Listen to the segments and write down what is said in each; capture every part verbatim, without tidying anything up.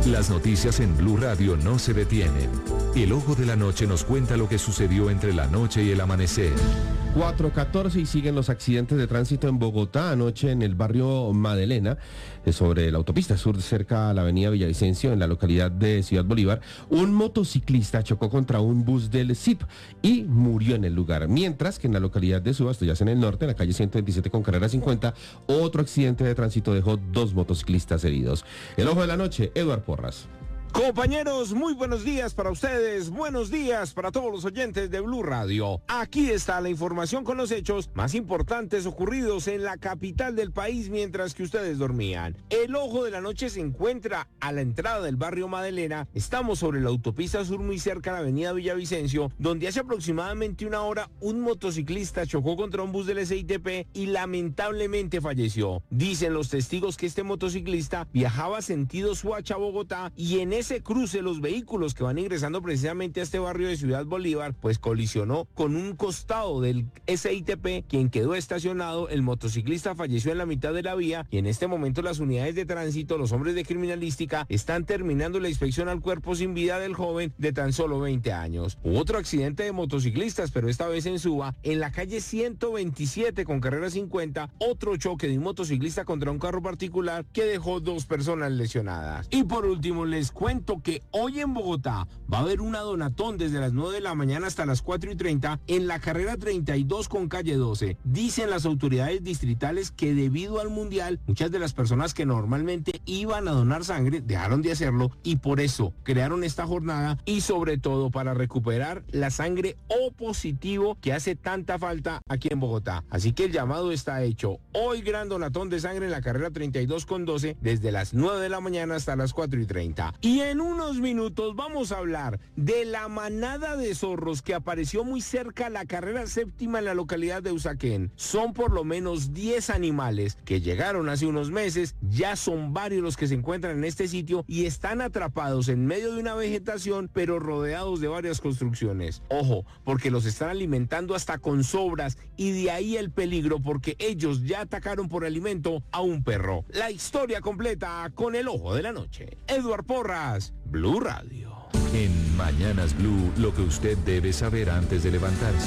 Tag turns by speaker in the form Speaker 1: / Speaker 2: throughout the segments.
Speaker 1: Las noticias en Blue Radio no se detienen. El Ojo de la Noche nos cuenta lo que sucedió entre la noche y el amanecer.
Speaker 2: cuatro catorce y siguen los accidentes de tránsito en Bogotá. Anoche en el barrio Madelena, sobre la autopista sur cerca a la avenida Villavicencio, en la localidad de Ciudad Bolívar, un motociclista chocó contra un bus del S I P y murió en el lugar. Mientras que en la localidad de Suba, esto ya es en el norte, en la calle ciento veintisiete con carrera cincuenta, otro accidente de tránsito dejó dos motociclistas heridos. El Ojo de la Noche, Eduardo Porras.
Speaker 3: Compañeros, muy buenos días para ustedes, buenos días para todos los oyentes de Blue Radio. Aquí está la información con los hechos más importantes ocurridos en la capital del país mientras que ustedes dormían. El Ojo de la Noche se encuentra a la entrada del barrio Madelena. Estamos sobre la autopista sur muy cerca a la avenida Villavicencio, donde hace aproximadamente una hora un motociclista chocó contra un bus del S I T P y lamentablemente falleció. Dicen los testigos que este motociclista viajaba sentido Suacha, Bogotá, y en ese cruce los vehículos que van ingresando precisamente a este barrio de Ciudad Bolívar pues colisionó con un costado del S I T P, quien quedó estacionado. El motociclista falleció en la mitad de la vía y en este momento las unidades de tránsito, los hombres de criminalística, están terminando la inspección al cuerpo sin vida del joven de tan solo veinte años. Otro accidente de motociclistas, pero esta vez en Suba, en la calle ciento veintisiete con carrera cincuenta, otro choque de un motociclista contra un carro particular que dejó dos personas lesionadas. Y por último les cuento que hoy en Bogotá va a haber una donatón desde las nueve de la mañana hasta las cuatro y treinta en la carrera treinta y dos con calle doce. Dicen las autoridades distritales que debido al mundial, muchas de las personas que normalmente iban a donar sangre dejaron de hacerlo y por eso crearon esta jornada y sobre todo para recuperar la sangre O positivo que hace tanta falta aquí en Bogotá. Así que el llamado está hecho. Hoy gran donatón de sangre en la carrera treinta y dos con doce desde las nueve de la mañana hasta las cuatro y treinta. Y en unos minutos vamos a hablar de la manada de zorros que apareció muy cerca a la carrera séptima en la localidad de Usaquén. Son por lo menos diez animales que llegaron hace unos meses, ya son varios los que se encuentran en este sitio y están atrapados en medio de una vegetación pero rodeados de varias construcciones. Ojo, porque los están alimentando hasta con sobras y de ahí el peligro porque ellos ya atacaron por alimento a un perro. La historia completa con el Ojo de la Noche. Eduardo Porras, Blue Radio.
Speaker 1: En Mañanas Blue, lo que usted debe saber antes de levantarse.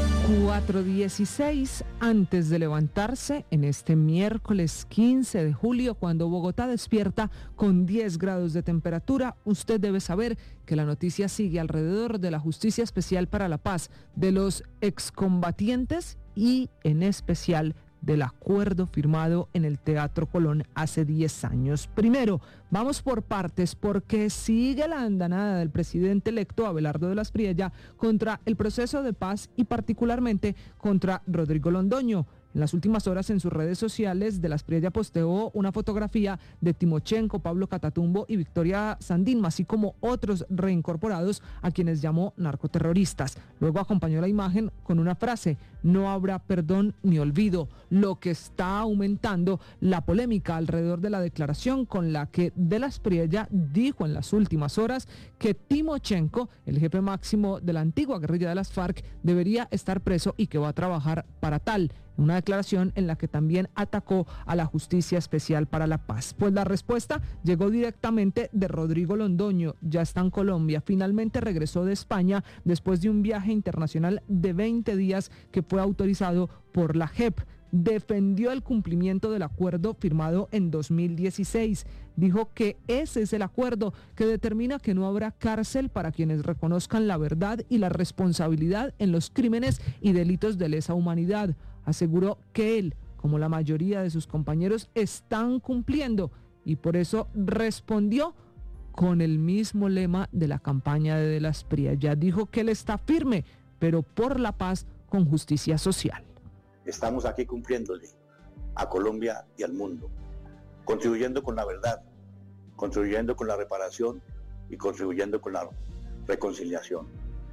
Speaker 4: cuatro dieciséis, antes de levantarse, en este miércoles quince de julio, cuando Bogotá despierta con diez grados de temperatura, usted debe saber que la noticia sigue alrededor de la Justicia Especial para la Paz, de los excombatientes y en especial del acuerdo firmado en el Teatro Colón hace diez años. Primero, vamos por partes porque sigue la andanada del presidente electo Abelardo de la Espriella contra el proceso de paz y particularmente contra Rodrigo Londoño. En las últimas horas en sus redes sociales, de la Espriella posteó una fotografía de Timochenko, Pablo Catatumbo y Victoria Sandín, así como otros reincorporados a quienes llamó narcoterroristas. Luego acompañó la imagen con una frase: no habrá perdón ni olvido, lo que está aumentando la polémica alrededor de la declaración con la que de la Espriella dijo en las últimas horas que Timochenko, el jefe máximo de la antigua guerrilla de las FARC, debería estar preso y que va a trabajar para tal. Una declaración en la que también atacó a la Justicia Especial para la Paz. Pues la respuesta llegó directamente de Rodrigo Londoño, ya está en Colombia. Finalmente regresó de España después de un viaje internacional de veinte días que fue autorizado por la J E P. Defendió el cumplimiento del acuerdo firmado en dos mil dieciséis. Dijo que ese es el acuerdo que determina que no habrá cárcel para quienes reconozcan la verdad y la responsabilidad en los crímenes y delitos de lesa humanidad. Aseguró que él, como la mayoría de sus compañeros, están cumpliendo y por eso respondió con el mismo lema de la campaña de De la Espriella. Dijo que él está firme, pero por la paz con justicia social.
Speaker 5: Estamos aquí cumpliéndole a Colombia y al mundo, contribuyendo con la verdad, contribuyendo con la reparación y contribuyendo con la reconciliación.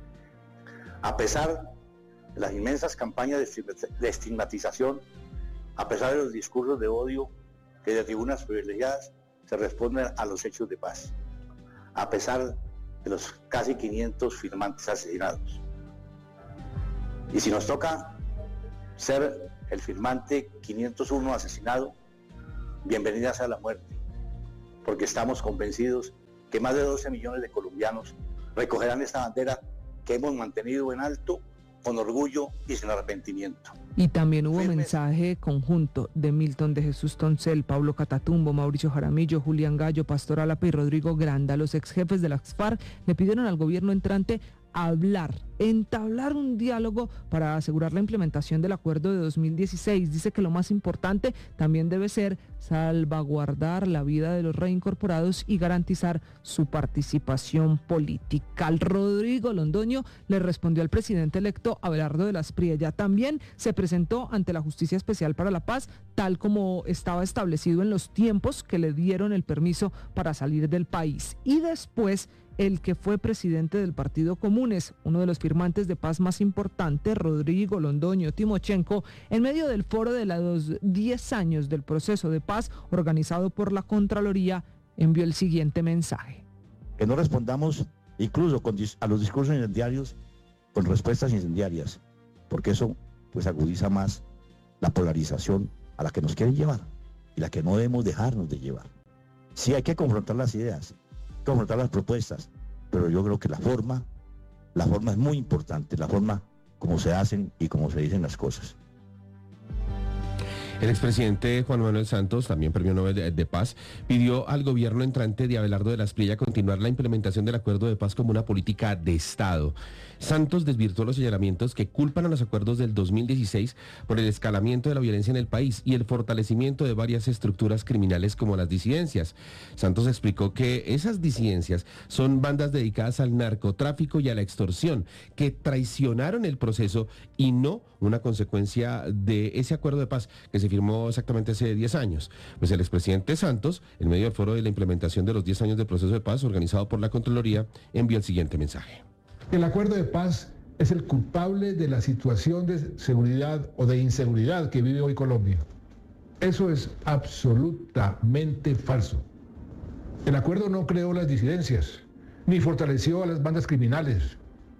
Speaker 5: A pesar de las inmensas campañas de estigmatización, a pesar de los discursos de odio que de tribunas privilegiadas se responden a los hechos de paz, a pesar de los casi quinientos firmantes asesinados. Y si nos toca ser el firmante quinientos uno asesinado, bienvenida sea la muerte, porque estamos convencidos que más de doce millones de colombianos recogerán esta bandera que hemos mantenido en alto, con orgullo y sin arrepentimiento.
Speaker 4: Y también hubo
Speaker 5: Firmes.
Speaker 4: mensaje conjunto de Milton de Jesús Toncel, Pablo Catatumbo, Mauricio Jaramillo, Julián Gallo, Pastor Alapa y Rodrigo Granda. Los ex jefes de las FARC le pidieron al gobierno entrante hablar, entablar un diálogo para asegurar la implementación del acuerdo de dos mil dieciséis. Dice que lo más importante también debe ser salvaguardar la vida de los reincorporados y garantizar su participación política. Rodrigo Londoño le respondió al presidente electo Abelardo de las Priella. También se presentó ante la Justicia Especial para la Paz, tal como estaba establecido en los tiempos que le dieron el permiso para salir del país. Y después, el que fue presidente del Partido Comunes, uno de los firmantes de paz más importantes, Rodrigo Londoño Timochenko, en medio del foro de los diez años del proceso de paz organizado por la Contraloría, envió el siguiente mensaje.
Speaker 6: Que no respondamos incluso con, a los discursos incendiarios con respuestas incendiarias, porque eso pues agudiza más la polarización a la que nos quieren llevar y la que no debemos dejarnos de llevar. Sí, hay que confrontar las ideas, confrontar las propuestas, pero yo creo que la forma, la forma es muy importante, la forma como se hacen y como se dicen las cosas.
Speaker 2: El expresidente Juan Manuel Santos, también premio Nobel de, de Paz, pidió al gobierno entrante de Abelardo de las Priella continuar la implementación del acuerdo de paz como una política de Estado. Santos desvirtuó los señalamientos que culpan a los acuerdos del dos mil dieciséis por el escalamiento de la violencia en el país y el fortalecimiento de varias estructuras criminales como las disidencias. Santos explicó que esas disidencias son bandas dedicadas al narcotráfico y a la extorsión, que traicionaron el proceso y no una consecuencia de ese acuerdo de paz que se firmó exactamente hace diez años. Pues el expresidente Santos, en medio del foro de la implementación de los diez años del proceso de paz organizado por la Contraloría, envió el siguiente mensaje.
Speaker 7: El acuerdo de paz es el culpable de la situación de seguridad o de inseguridad que vive hoy Colombia. Eso es absolutamente falso. El acuerdo no creó las disidencias, ni fortaleció a las bandas criminales.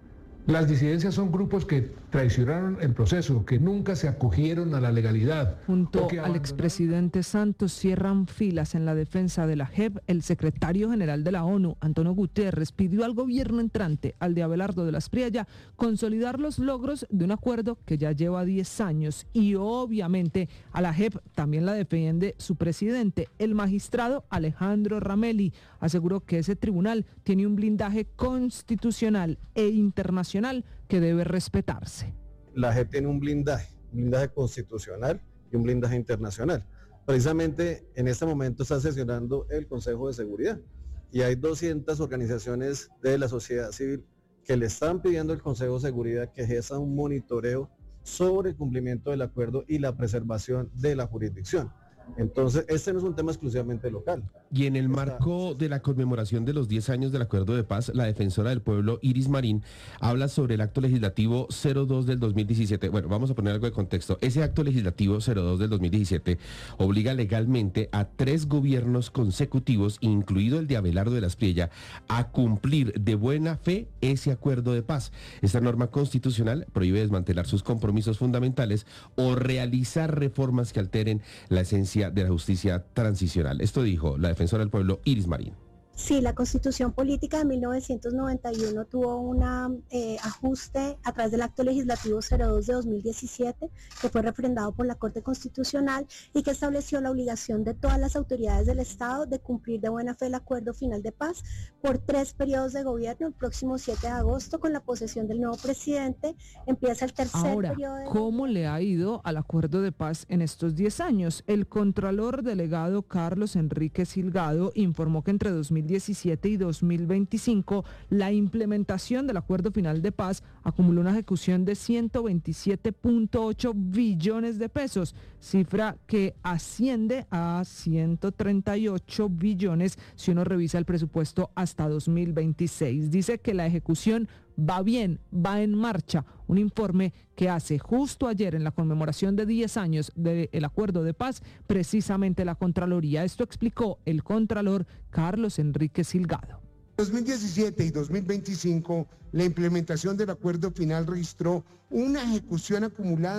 Speaker 7: Las disidencias son grupos que traicionaron el proceso, que nunca se acogieron a la legalidad.
Speaker 4: Junto al abandonaron... expresidente Santos cierran filas en la defensa de la J E P. El secretario general de la ONU, Antonio Guterres, pidió al gobierno entrante, al de Abelardo de las Priella, consolidar los logros de un acuerdo que ya lleva diez años. Y obviamente a la J E P también la defiende su presidente, el magistrado Alejandro Ramelli. Aseguró que ese tribunal tiene un blindaje constitucional e internacional que debe respetarse.
Speaker 8: La J E P tiene un blindaje, un blindaje constitucional y un blindaje internacional. Precisamente en este momento está sesionando el Consejo de Seguridad y hay doscientas organizaciones de la sociedad civil que le están pidiendo al Consejo de Seguridad que ejerza un monitoreo sobre el cumplimiento del acuerdo y la preservación de la jurisdicción. Entonces, este no es un tema exclusivamente local.
Speaker 2: Y en el marco de la conmemoración de los diez años del Acuerdo de Paz, la defensora del pueblo, Iris Marín, habla sobre el acto legislativo cero dos del dos mil diecisiete. Bueno, vamos a poner algo de contexto. Ese acto legislativo cero dos del dos mil diecisiete obliga legalmente a tres gobiernos consecutivos, incluido el de Abelardo de las Priella, a cumplir de buena fe ese Acuerdo de Paz. Esta norma constitucional prohíbe desmantelar sus compromisos fundamentales o realizar reformas que alteren la esencia de la justicia transicional. Esto dijo la defensora del pueblo, Iris Marín.
Speaker 9: Sí, la Constitución Política de mil novecientos noventa y uno tuvo un eh, ajuste a través del acto legislativo cero dos de dos mil diecisiete, que fue refrendado por la Corte Constitucional y que estableció la obligación de todas las autoridades del Estado de cumplir de buena fe el acuerdo final de paz por tres periodos de gobierno. El próximo siete de agosto, con la posesión del nuevo presidente, empieza el tercer
Speaker 4: Ahora,
Speaker 9: periodo de...
Speaker 4: ¿cómo le ha ido al acuerdo de paz en estos diez años? El contralor delegado Carlos Enrique Silgado informó que entre dos mil diecisiete y dos mil veinticinco la implementación del acuerdo final de paz acumuló una ejecución de ciento veintisiete punto ocho billones de pesos, cifra que asciende a ciento treinta y ocho billones si uno revisa el presupuesto hasta dos mil veintiséis. Dice que la ejecución va bien, va en marcha. Un informe que hace justo ayer en la conmemoración de diez años del acuerdo de paz, precisamente la Contraloría. Esto explicó el contralor Carlos Enrique Silgado.
Speaker 10: dos mil diecisiete y dos mil veinticinco, la implementación del acuerdo final registró una ejecución acumulada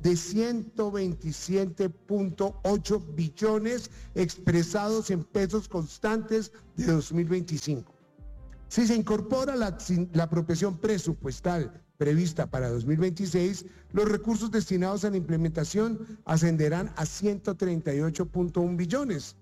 Speaker 10: de ciento veintisiete punto ocho billones expresados en pesos constantes de dos mil veinticinco. Si se incorpora la, la apropiación presupuestal prevista para dos mil veintiséis, los recursos destinados a la implementación ascenderán a ciento treinta y ocho punto uno billones,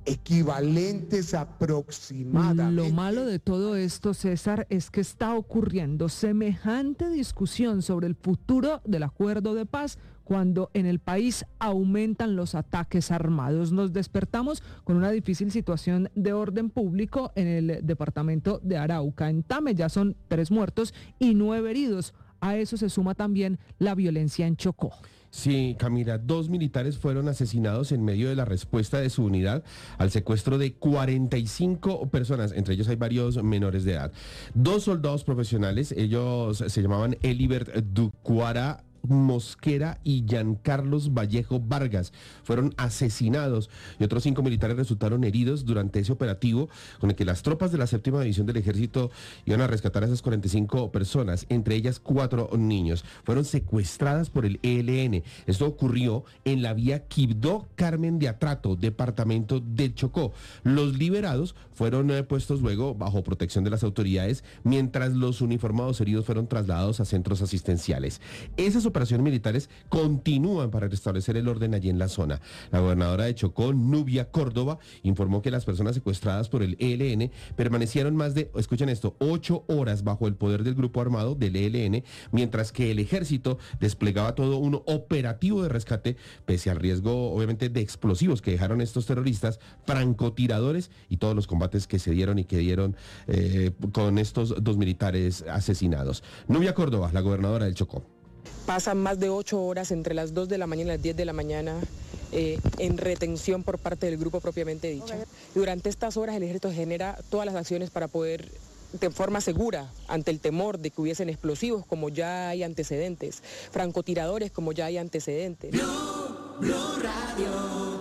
Speaker 10: equivalentes aproximadamente.
Speaker 4: Lo malo de todo esto, César, es que está ocurriendo semejante discusión sobre el futuro del acuerdo de paz cuando en el país aumentan los ataques armados. Nos despertamos con una difícil situación de orden público en el departamento de Arauca. En Tame ya son tres muertos y nueve heridos. A eso se suma también la violencia en Chocó.
Speaker 2: Sí, Camila, dos militares fueron asesinados en medio de la respuesta de su unidad al secuestro de cuarenta y cinco personas, entre ellos hay varios menores de edad. Dos soldados profesionales, ellos se llamaban Elibert Ducuara Mosquera y Giancarlos Vallejo Vargas, fueron asesinados y otros cinco militares resultaron heridos durante ese operativo con el que las tropas de la séptima división del ejército iban a rescatar a esas cuarenta y cinco personas, entre ellas cuatro niños. Fueron secuestradas por el E L N. Esto ocurrió en la vía Quibdó Carmen de Atrato, departamento del Chocó. Los liberados fueron eh, puestos luego bajo protección de las autoridades, mientras los uniformados heridos fueron trasladados a centros asistenciales. Esas operaciones militares continúan para restablecer el orden allí en la zona. La gobernadora de Chocó, Nubia Córdoba, informó que las personas secuestradas por el E L N permanecieron más de, escuchen esto, ocho horas bajo el poder del grupo armado del E L N, mientras que el ejército desplegaba todo un operativo de rescate, pese al riesgo, obviamente, de explosivos que dejaron estos terroristas, francotiradores y todos los combates que se dieron y que dieron eh, con estos dos militares asesinados. Nubia Córdoba, la gobernadora del Chocó.
Speaker 11: Pasan más de ocho horas entre las dos de la mañana y las diez de la mañana eh, en retención por parte del grupo propiamente dicha. Durante estas horas el ejército genera todas las acciones para poder, de forma segura, ante el temor de que hubiesen explosivos, como ya hay antecedentes, francotiradores, como ya hay antecedentes.
Speaker 4: Blue, Blue Radio.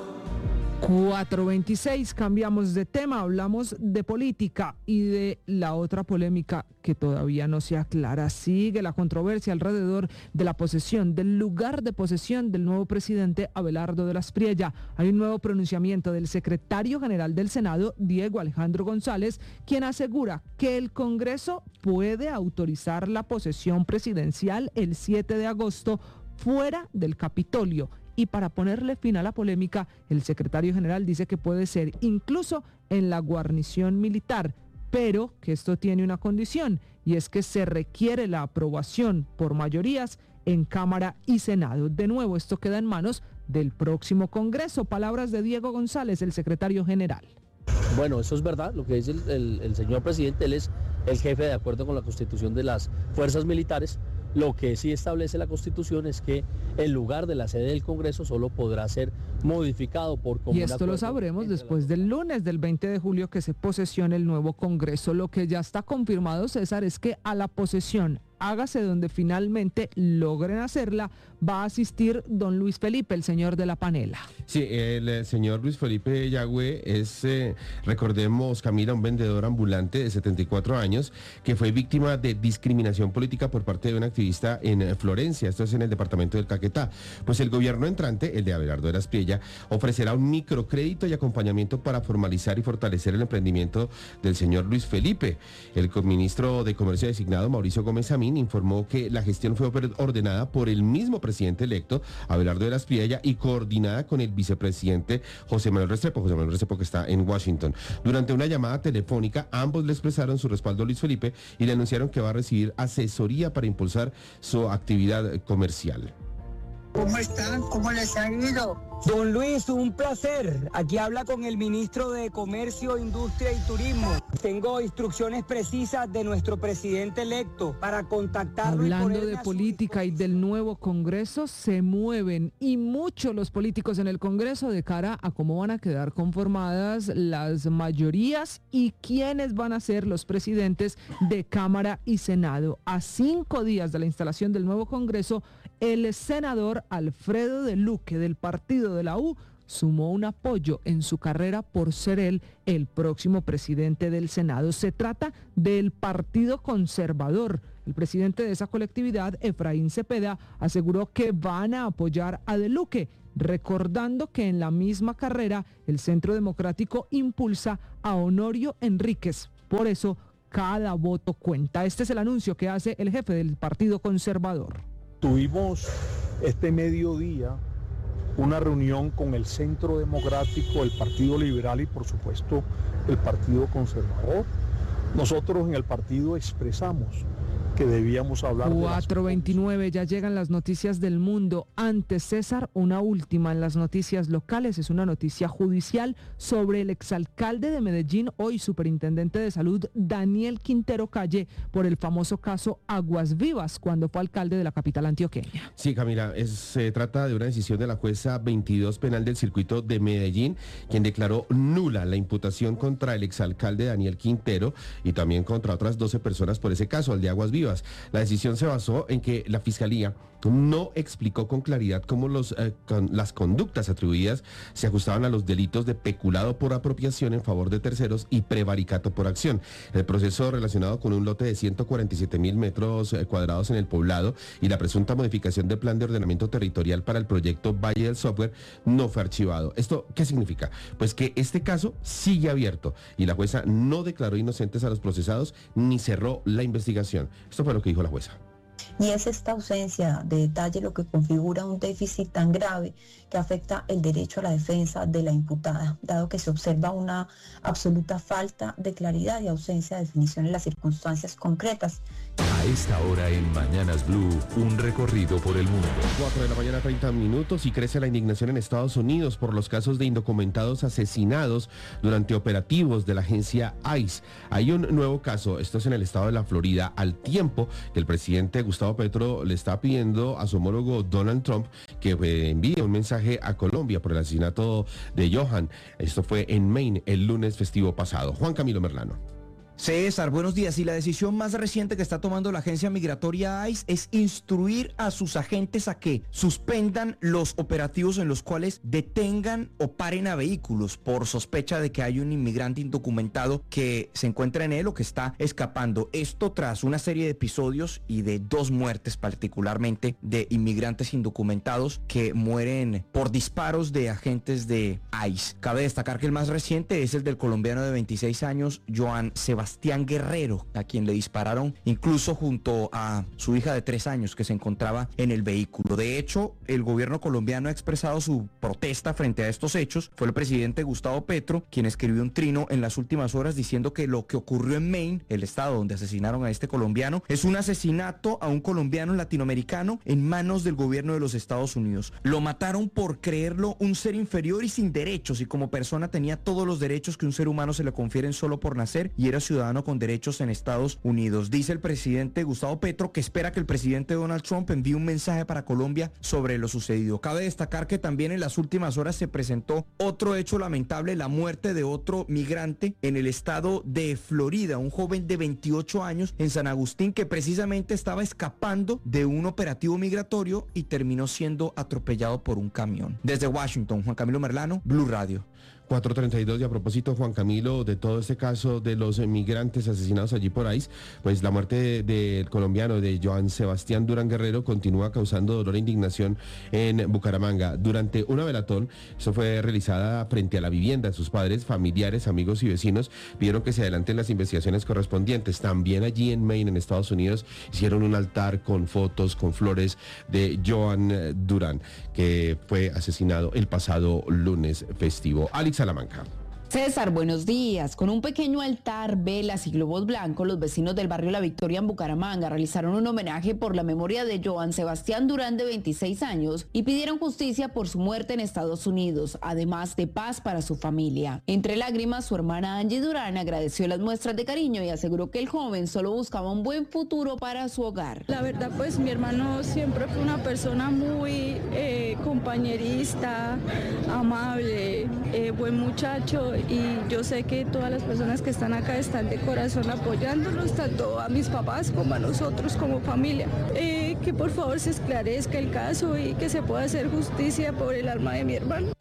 Speaker 4: cuatro veintiséis, cambiamos de tema, hablamos de política y de la otra polémica que todavía no se aclara. Sigue la controversia alrededor de la posesión, del lugar de posesión del nuevo presidente Abelardo de la Espriella. Hay un nuevo pronunciamiento del secretario general del Senado, Diego Alejandro González, quien asegura que el Congreso puede autorizar la posesión presidencial el siete de agosto fuera del Capitolio. Y para ponerle fin a la polémica, el secretario general dice que puede ser incluso en la guarnición militar, pero que esto tiene una condición, y es que se requiere la aprobación por mayorías en Cámara y Senado. De nuevo, esto queda en manos del próximo Congreso. Palabras de Diego González, el secretario general.
Speaker 12: Bueno, eso es verdad, lo que dice el, el, el señor presidente, él es el jefe de acuerdo con la Constitución de las fuerzas militares. Lo que sí establece la Constitución es que el lugar de la sede del Congreso solo podrá ser modificado por común
Speaker 4: acuerdo. Y esto lo sabremos después del lunes, del veinte de julio, que se posesione el nuevo Congreso. Lo que ya está confirmado, César, es que a la posesión, hágase donde finalmente logren hacerla, va a asistir don Luis Felipe, el señor de la panela.
Speaker 2: Sí, el eh, señor Luis Felipe Yagüe es, eh, recordemos, Camila, un vendedor ambulante de setenta y cuatro años que fue víctima de discriminación política por parte de un activista en eh, Florencia, esto es en el departamento del Caquetá. Pues el gobierno entrante, el de Abelardo de la Espriella, ofrecerá un microcrédito y acompañamiento para formalizar y fortalecer el emprendimiento del señor Luis Felipe. El ministro de Comercio designado, Mauricio Gómez Amín, informó que la gestión fue ordenada por el mismo presidente electo, Abelardo de la Espriella, y coordinada con el vicepresidente José Manuel Restrepo, José Manuel Restrepo que está en Washington. Durante una llamada telefónica, ambos le expresaron su respaldo a Luis Felipe y le anunciaron que va a recibir asesoría para impulsar su actividad comercial.
Speaker 13: ¿Cómo están? ¿Cómo les ha ido?
Speaker 14: Don Luis, un placer. Aquí habla con el ministro de Comercio, Industria y Turismo. Tengo instrucciones precisas de nuestro presidente electo para contactarlo.
Speaker 4: Hablando de política y del nuevo Congreso, se mueven y mucho los políticos en el Congreso de cara a cómo van a quedar conformadas las mayorías y quiénes van a ser los presidentes de Cámara y Senado. A cinco días de la instalación del nuevo Congreso, el senador Alfredo de Luque, del partido de la U, sumó un apoyo en su carrera por ser él el próximo presidente del Senado. Se trata del Partido Conservador. El presidente de esa colectividad, Efraín Cepeda, aseguró que van a apoyar a De Luque, recordando que en la misma carrera el Centro Democrático impulsa a Honorio Enríquez. Por eso, cada voto cuenta. Este es el anuncio que hace el jefe del Partido Conservador.
Speaker 15: Tuvimos este mediodía una reunión con el Centro Democrático, el Partido Liberal y por supuesto el Partido Conservador. Nosotros en el partido expresamos que debíamos hablar
Speaker 4: cuatro veintinueve, ya llegan las noticias del mundo. Antes, César, una última en las noticias locales, es una noticia judicial sobre el exalcalde de Medellín, hoy superintendente de salud, Daniel Quintero Calle, por el famoso caso Aguas Vivas, cuando fue alcalde de la capital antioqueña.
Speaker 2: Sí, Camila, es, se trata de una decisión de la jueza veintidós penal del circuito de Medellín, quien declaró nula la imputación contra el exalcalde Daniel Quintero y también contra otras doce personas por ese caso, el de Aguas Vivas. La decisión se basó en que la Fiscalía no explicó con claridad cómo los, eh, con, las conductas atribuidas se ajustaban a los delitos de peculado por apropiación en favor de terceros y prevaricato por acción. El proceso relacionado con un lote de ciento cuarenta y siete mil metros eh, cuadrados en el poblado y la presunta modificación del plan de ordenamiento territorial para el proyecto Valle del Software no fue archivado. ¿Esto qué significa? Pues que este caso sigue abierto y la jueza no declaró inocentes a los procesados ni cerró la investigación. Esto fue lo que dijo la jueza.
Speaker 16: Y es esta ausencia de detalle lo que configura un déficit tan grave que afecta el derecho a la defensa de la imputada, dado que se observa una absoluta falta de claridad y ausencia de definición en las circunstancias concretas.
Speaker 1: A esta hora en Mañanas Blue, un recorrido por el mundo.
Speaker 2: cuatro de la mañana, treinta minutos, y crece la indignación en Estados Unidos por los casos de indocumentados asesinados durante operativos de la agencia ICE. Hay un nuevo caso, esto es en el estado de la Florida, al tiempo que el presidente Gustavo Petro le está pidiendo a su homólogo Donald Trump que envíe un mensaje a Colombia por el asesinato de Johan. Esto fue en Maine el lunes festivo pasado. Juan Camilo Merlano.
Speaker 17: César, buenos días. Y la decisión más reciente que está tomando la agencia migratoria ICE es instruir a sus agentes a que suspendan los operativos en los cuales detengan o paren a vehículos por sospecha de que hay un inmigrante indocumentado que se encuentra en él o que está escapando. Esto tras una serie de episodios y de dos muertes particularmente de inmigrantes indocumentados que mueren por disparos de agentes de ICE. Cabe destacar que el más reciente es el del colombiano de veintiséis años, Joan Sebastián Sebastián Guerrero, a quien le dispararon incluso junto a su hija de tres años que se encontraba en el vehículo. De hecho, el gobierno colombiano ha expresado su protesta frente a estos hechos. Fue el presidente Gustavo Petro quien escribió un trino en las últimas horas diciendo que lo que ocurrió en Maine, el estado donde asesinaron a este colombiano, es un asesinato a un colombiano latinoamericano en manos del gobierno de los Estados Unidos. Lo mataron por creerlo un ser inferior y sin derechos, y como persona tenía todos los derechos que un ser humano se le confieren solo por nacer, y era ciudadano con derechos en Estados Unidos. Dice el presidente Gustavo Petro que espera que el presidente Donald Trump envíe un mensaje para Colombia sobre lo sucedido. Cabe destacar que también en las últimas horas se presentó otro hecho lamentable, la muerte de otro migrante en el estado de Florida, un joven de veintiocho años en San Agustín que precisamente estaba escapando de un operativo migratorio y terminó siendo atropellado por un camión. Desde Washington, Juan Camilo Merlano, Blue Radio.
Speaker 2: cuatro treinta y dos, y a propósito, Juan Camilo, de todo este caso de los migrantes asesinados allí por ICE, pues la muerte del colombiano de Joan Sebastián Durán Guerrero continúa causando dolor e indignación en Bucaramanga. Durante una velatón, eso fue realizada frente a la vivienda de sus padres, familiares, amigos y vecinos, pidieron que se adelanten las investigaciones correspondientes. También allí en Maine, en Estados Unidos, hicieron un altar con fotos, con flores de Joan Durán, que fue asesinado el pasado lunes festivo. Alex Salamanca.
Speaker 18: César, buenos días. Con un pequeño altar, velas y globos blancos, los vecinos del barrio La Victoria en Bucaramanga realizaron un homenaje por la memoria de Joan Sebastián Durán, de veintiséis años, y pidieron justicia por su muerte en Estados Unidos, además de paz para su familia. Entre lágrimas, su hermana Angie Durán agradeció las muestras de cariño y aseguró que el joven solo buscaba un buen futuro para su hogar.
Speaker 19: La verdad, pues mi hermano siempre fue una persona muy eh, compañerista, amable, eh, buen muchacho. Y yo sé que todas las personas que están acá están de corazón apoyándonos, tanto a mis papás como a nosotros como familia. Eh, que por favor se esclarezca el caso y que se pueda hacer justicia por el alma de mi hermano.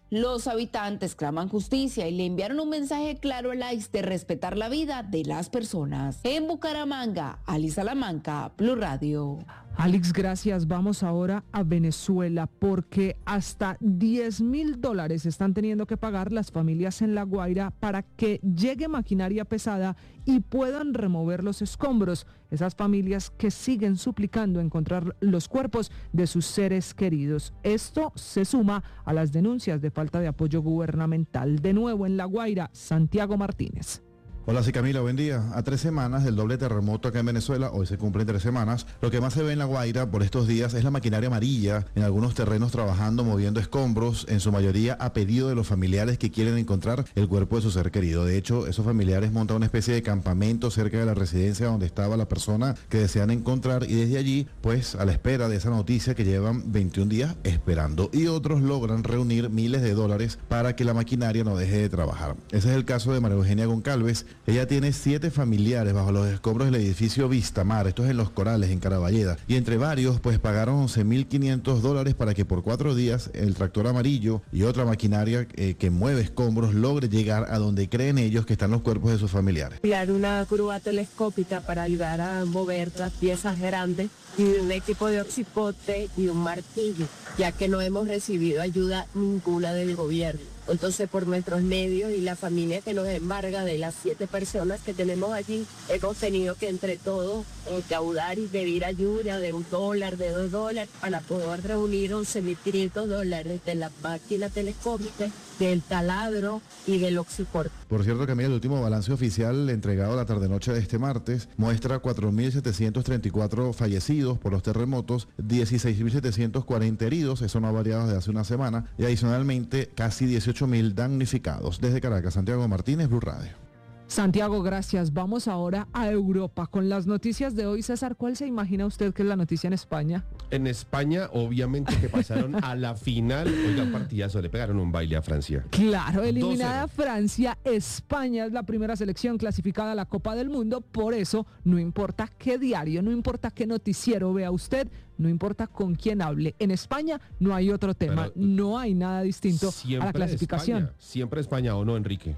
Speaker 18: Los habitantes claman justicia y le enviaron un mensaje claro al I C E de respetar la vida de las personas. En Bucaramanga, Ali Salamanca, Blue Radio.
Speaker 4: Alex, gracias. Vamos ahora a Venezuela porque hasta diez mil dólares están teniendo que pagar las familias en La Guaira para que llegue maquinaria pesada y puedan remover los escombros. Esas familias que siguen suplicando encontrar los cuerpos de sus seres queridos. Esto se suma a las denuncias de falta de apoyo gubernamental. De nuevo en La Guaira, Santiago Martínez.
Speaker 20: Hola, sí, Camila, buen día. A tres semanas del doble terremoto acá en Venezuela, hoy se cumplen tres semanas, lo que más se ve en La Guaira por estos días es la maquinaria amarilla en algunos terrenos trabajando, moviendo escombros, en su mayoría a pedido de los familiares que quieren encontrar el cuerpo de su ser querido. De hecho, esos familiares montan una especie de campamento cerca de la residencia donde estaba la persona que desean encontrar y desde allí, pues, a la espera de esa noticia que llevan veintiún días esperando. Y otros logran reunir miles de dólares para que la maquinaria no deje de trabajar. Ese es el caso de María Eugenia Goncalves. Ella tiene siete familiares bajo los escombros del edificio Vistamar, esto es en Los Corales, en Caraballeda, y entre varios pues pagaron once mil quinientos dólares para que por cuatro días el tractor amarillo y otra maquinaria eh, que mueve escombros logre llegar a donde creen ellos que están los cuerpos de sus familiares.
Speaker 21: Enviar una grúa telescópica para ayudar a mover las piezas grandes y un equipo de oxipote y un martillo, ya que no hemos recibido ayuda ninguna del gobierno. Entonces, por nuestros medios y la familia que nos embarga de las siete personas que tenemos allí, hemos tenido que entre todos recaudar y pedir ayuda de un dólar, de dos dólares, para poder reunir once mil quinientos dólares de la máquina telescópica, del taladro y del oxiporte.
Speaker 20: Por cierto, Camila, el último balance oficial entregado a la tarde-noche de este martes muestra cuatro mil setecientos treinta y cuatro fallecidos por los terremotos, dieciséis mil setecientos cuarenta heridos, eso no ha variado desde hace una semana, y adicionalmente casi dieciocho mil damnificados. Desde Caracas, Santiago Martínez, Blue Radio.
Speaker 4: Santiago, gracias. Vamos ahora a Europa con las noticias de hoy. César, ¿cuál se imagina usted que es la noticia en España?
Speaker 2: En España, obviamente que pasaron a la final. Oiga, partidazo, le pegaron un baile a Francia.
Speaker 4: Claro, eliminada Francia, España es la primera selección clasificada a la Copa del Mundo. Por eso, no importa qué diario, no importa qué noticiero vea usted, no importa con quién hable. En España no hay otro tema, Pero, no hay nada distinto a la clasificación.
Speaker 2: España, siempre España, ¿o no, Enrique?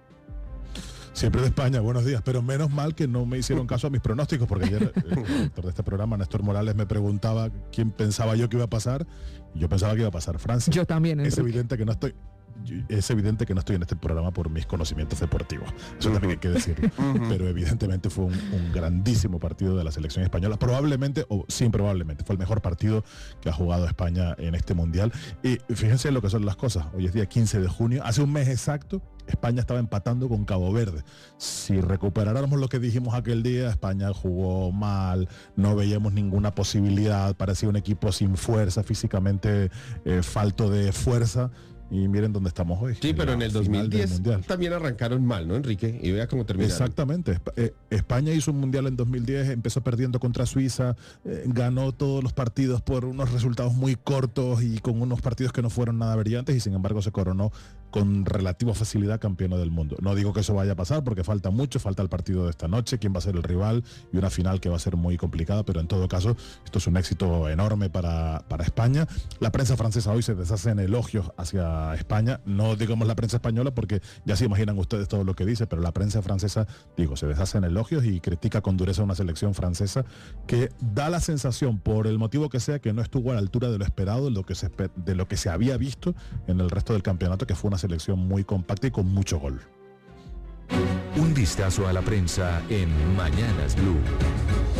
Speaker 22: Siempre de España, buenos días, pero menos mal que no me hicieron caso a mis pronósticos, porque ayer el director de este programa, Néstor Morales, me preguntaba quién pensaba yo que iba a pasar, y yo pensaba que iba a pasar Francia.
Speaker 4: Yo también, Enrique.
Speaker 22: Es evidente que no estoy... Es evidente que no estoy en este programa por mis conocimientos deportivos. Eso también hay que decirlo. Pero evidentemente fue un, un grandísimo partido de la selección española. Probablemente, o sin probablemente, fue el mejor partido que ha jugado España en este mundial. Y fíjense lo que son las cosas. Hoy es día quince de junio. Hace un mes exacto, España estaba empatando con Cabo Verde. Si recuperáramos lo que dijimos aquel día, España jugó mal, no veíamos ninguna posibilidad, parecía un equipo sin fuerza, físicamente eh, falto de fuerza. Y miren dónde estamos hoy.
Speaker 2: Sí, pero en el dos mil diez también arrancaron mal, ¿no, Enrique? Y vea cómo terminaron.
Speaker 22: Exactamente. España hizo un mundial en dos mil diez, empezó perdiendo contra Suiza, eh, ganó todos los partidos por unos resultados muy cortos y con unos partidos que no fueron nada brillantes y sin embargo se coronó con relativa facilidad campeona del mundo. No digo que eso vaya a pasar porque falta mucho, falta el partido de esta noche, quién va a ser el rival y una final que va a ser muy complicada, pero en todo caso esto es un éxito enorme para, para España. La prensa francesa hoy se deshace en elogios hacia España, no digamos la prensa española porque ya se imaginan ustedes todo lo que dice, pero la prensa francesa, digo, se deshace en elogios y critica con dureza a una selección francesa que da la sensación, por el motivo que sea, que no estuvo a la altura de lo esperado, de lo que se, de lo que se había visto en el resto del campeonato, que fue una selección muy compacta y con mucho gol.
Speaker 1: Un vistazo a la prensa en Mañanas Blue.